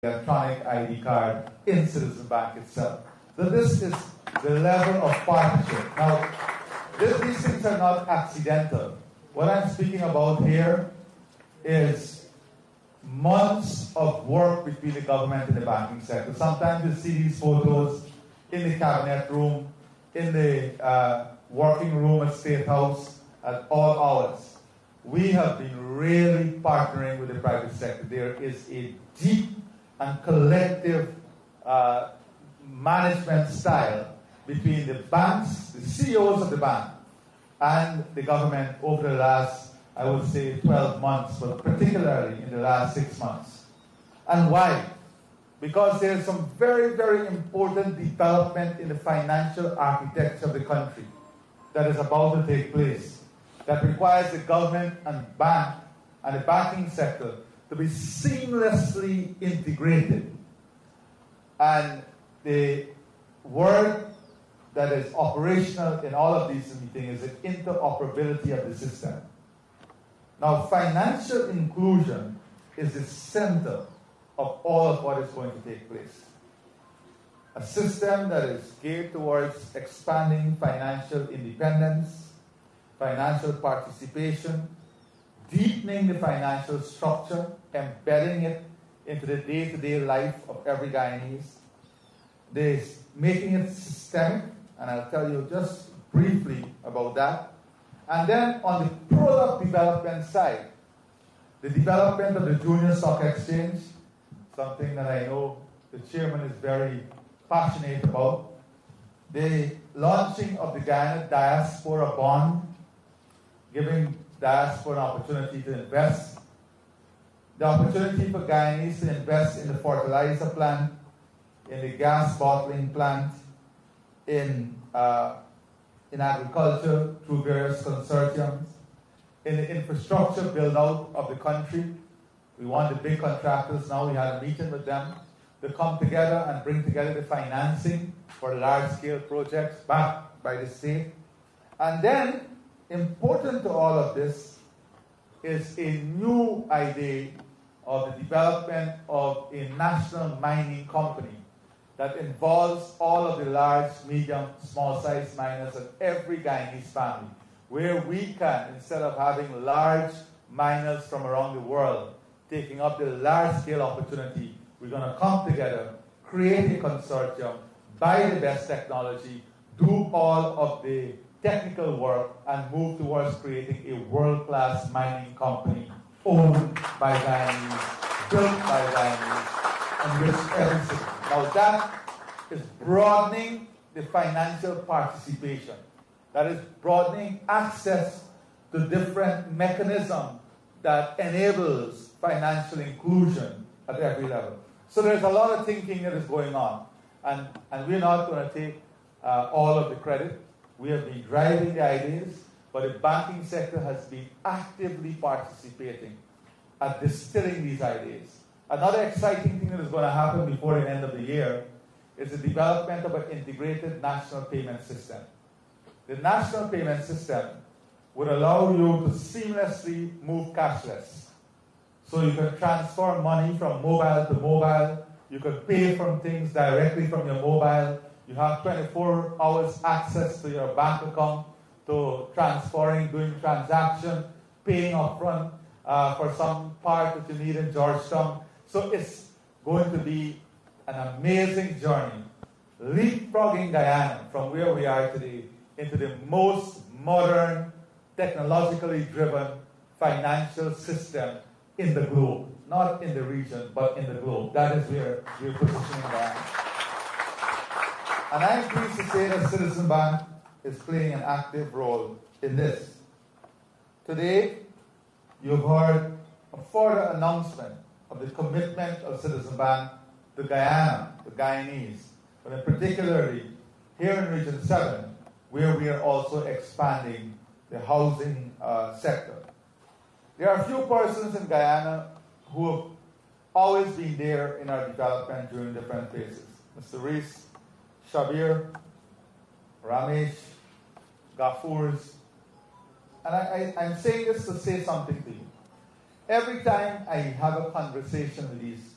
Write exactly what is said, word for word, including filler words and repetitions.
electronic I D card in Citizen Bank itself. So this is the level of partnership. Now, this, these things are not accidental. What I'm speaking about here is months of work between the government and the banking sector. Sometimes you see these photos in the cabinet room, in the uh, working room at State House at all hours. We have been really partnering with the private sector. There is a deep and collective uh, management style between the banks, the C E Os of the bank, and the government over the last, I would say, twelve months, but particularly in the last six months. And why? Because there's some very, very important development in the financial architecture of the country that is about to take place, that requires the government and bank and the banking sector to be seamlessly integrated. And the word that is operational in all of these meetings is the interoperability of the system. Now, financial inclusion is the center of all of what is going to take place. A system that is geared towards expanding financial independence, financial participation, deepening the financial structure, embedding it into the day-to-day life of every Guyanese, this, making it systemic, and I'll tell you just briefly about that. And then on the product development side, the development of the Junior Stock Exchange, something that I know the chairman is very passionate about. The launching of the Guyana Diaspora Bond, giving diaspora an opportunity to invest. The opportunity for Guyanese to invest in the fertilizer plant, in the gas bottling plant, in, uh, in agriculture through various consortiums, in the infrastructure build-out of the country. We want the big contractors now, we had a meeting with them, to come together and bring together the financing for large-scale projects backed by the state. And then, important to all of this is a new idea of the development of a national mining company that involves all of the large, medium, small-sized miners in every Guyanese family, where we can, instead of having large miners from around the world taking up the large-scale opportunity, we're going to come together, create a consortium, buy the best technology, do all of the technical work, and move towards creating a world-class mining company owned by Guyanese, built by Guyanese, and which everything. Now that is broadening the financial participation. That is broadening access to different mechanisms that enables financial inclusion at every level. So there's a lot of thinking that is going on. And, and we're not going to take uh, all of the credit. We have been driving the ideas, but the banking sector has been actively participating at distilling these ideas. Another exciting thing that is going to happen before the end of the year is the development of an integrated national payment system. The national payment system would allow you to seamlessly move cashless. So you can transfer money from mobile to mobile. You can pay from things directly from your mobile. You have twenty-four hours access to your bank account, to transferring, doing transaction, paying upfront uh, for some part that you need in Georgetown. So it's going to be an amazing journey, leapfrogging Guyana from where we are today into the most modern, technologically driven financial system in the globe. Not in the region, but in the globe. That is where we're positioning Guyana. And I'm pleased to say that Citizen Bank is playing an active role in this. Today, you've heard a further announcement of the commitment of Citizen Bank to Guyana, the Guyanese, but in particularly here in Region seven, where we are also expanding the housing uh, sector. There are a few persons in Guyana who have always been there in our development during different phases. Mister Rees, Shabir, Ramesh, Gafurs. And I, I, I'm saying this to say something to you. Every time I have a conversation with these